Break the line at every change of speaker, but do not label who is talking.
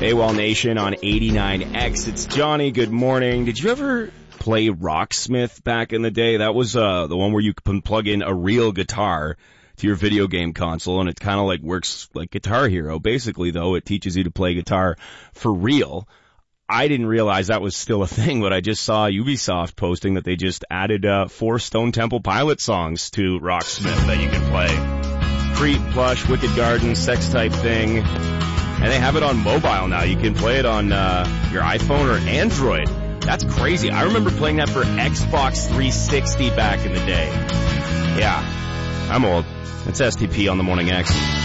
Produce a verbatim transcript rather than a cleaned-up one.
AWOL Nation on eighty-nine X. It's Johnny. Good morning. Did you ever play Rocksmith back in the day? That was uh the one where you can plug in a real guitar to your video game console, and it kind of like works like Guitar Hero. Basically, though, it teaches you to play guitar for real. I didn't realize that was still a thing, but I just saw Ubisoft posting that they just added uh, four Stone Temple Pilots songs to Rocksmith that you can play. Creep, Plush, Wicked Garden, Sex Type Thing. And they have it on mobile now. You can play it on uh, your iPhone or Android. That's crazy. I remember playing that for Xbox three sixty back in the day. Yeah, I'm old. It's S T P on the Morning X.